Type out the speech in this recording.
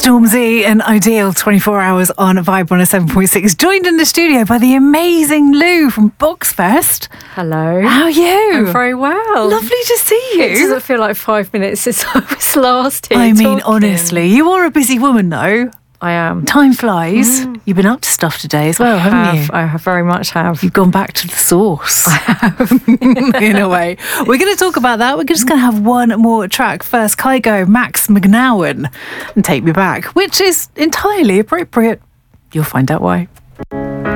Stormzy and Ideal 24 hours on Vibe 107.6. Joined in the studio by the amazing Lou from Boxfest. Hello. How are you? I'm very well. Lovely to see you. It doesn't feel like 5 minutes since I was last here. I mean, talking. honestly, you are a busy woman though. I am. Time flies. You've been up to stuff today as well, haven't you? I very much have. You've gone back to the source. In a way. We're going to talk about that. We're just going to have one more track. First, Kygo, Max McGowan, and Take Me Back, which is entirely appropriate. You'll find out why.